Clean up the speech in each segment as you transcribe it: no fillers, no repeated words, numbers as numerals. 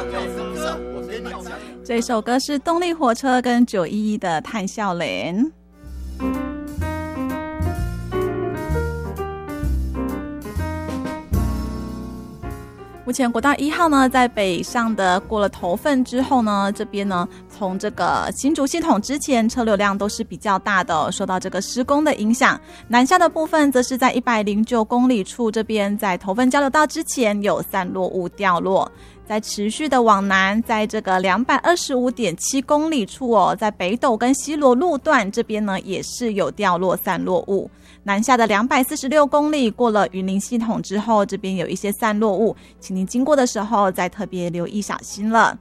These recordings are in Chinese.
这首歌是动力火车跟911的叹笑脸。目前国道1号呢，在北上的过了头份之后呢，这边呢，从这个新竹系统之前车流量都是比较大的受到这个施工的影响。南下的部分则是在109公里处这边，在头份交流道之前有散落物掉落。在持续的往南，在这个225.7公里处哦，在北斗跟西螺路段这边呢，也是有掉落散落物。南下的246公里过了云林系统之后，这边有一些散落物，请您经过的时候再特别留意小心了。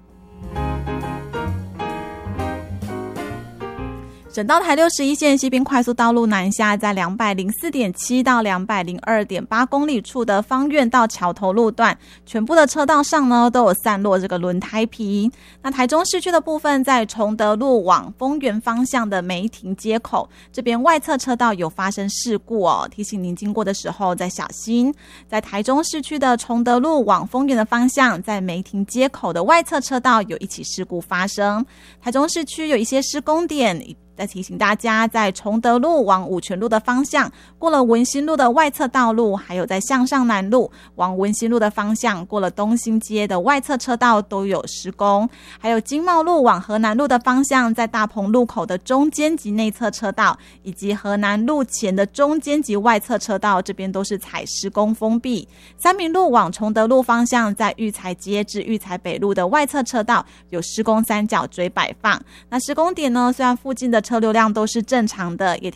省道台61线西滨快速道路南下，在204.7到202.8公里处的芳苑到桥头路段，全部的车道上呢都有散落这个轮胎皮。那台中市区的部分，在崇德路往丰原方向的梅亭街口这边外侧车道有发生事故哦，提醒您经过的时候再小心。在台中市区的崇德路往丰原的方向，在梅亭街口的外侧车道有一起事故发生。台中市区有一些施工点，再提醒大家，在崇德路往五权路的方向，过了文心路的外侧道路，还有在向上南路往文心路的方向，过了东兴街的外侧车道都有施工。还有经贸路往河南路的方向，在大鹏路口的中间及内侧车道，以及河南路前的中间及外侧车道，这边都是采施工封闭。三民路往崇德路方向，在育才街至育才北路的外侧车道有施工三角锥摆放。那施工点呢，虽然附近的车流量都是正常的，也